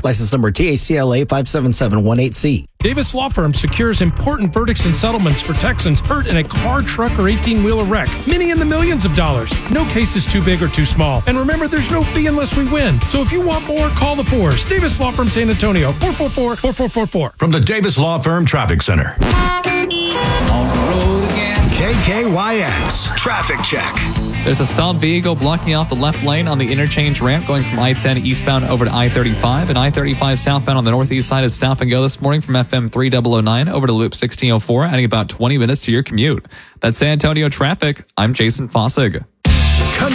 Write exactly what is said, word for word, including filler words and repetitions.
License number T A C L A five seven seven one eight C. Davis Law Firm secures important verdicts and settlements for Texans hurt in a car, truck, or eighteen-wheeler wreck. Many in the millions of dollars. No case is too big or too small. And remember, there's no fee unless we win. So if you want more, call the fours. Davis Law Firm San Antonio, four four four, four four four four. From the Davis Law Firm Traffic Center. On the road again. K K Y X Traffic Check. There's a stalled vehicle blocking off the left lane on the interchange ramp going from I ten eastbound over to I thirty-five, and I thirty-five southbound on the northeast side is stop and go this morning from F M three thousand nine over to Loop sixteen oh four, adding about twenty minutes to your commute. That's San Antonio traffic. I'm Jason Fossig.